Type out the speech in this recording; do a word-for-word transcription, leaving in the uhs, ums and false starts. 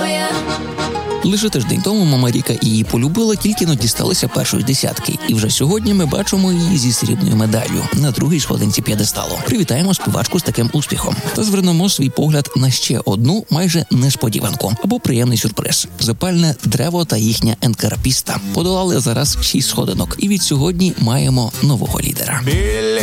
Лише тиждень тому мама Ріка її полюбила, тільки но дісталися першої десятки. І вже сьогодні ми бачимо її зі срібною медаллю на другій сходинці п'єдесталу. Привітаємо співачку з таким успіхом. Та звернемо свій погляд на ще одну майже несподіванку або приємний сюрприз. Запальне древо та їхня енкарпіста подолали зараз шість сходинок. І від сьогодні маємо нового лідера.